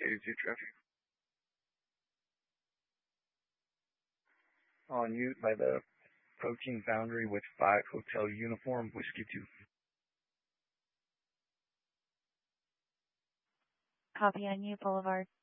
KZ traffic. On you by the approaching boundary with 5 Hotel Uniform Whiskey 2. Copy on you, Boulevard.